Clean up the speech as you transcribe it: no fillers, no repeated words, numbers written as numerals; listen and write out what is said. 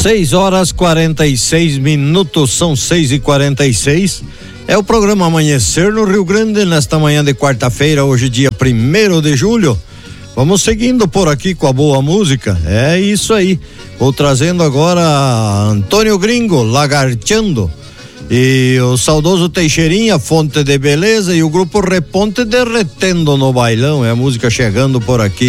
6h46, são 6h46. É o programa Amanhecer no Rio Grande, nesta manhã de quarta-feira, hoje dia 1º de julho. Vamos seguindo por aqui com a boa música, é isso aí. Vou trazendo agora Antônio Gringo, Lagarteando, e o saudoso Teixeirinha, Fonte de Beleza, e o grupo Reponte, Derretendo no Bailão. É a música chegando por aqui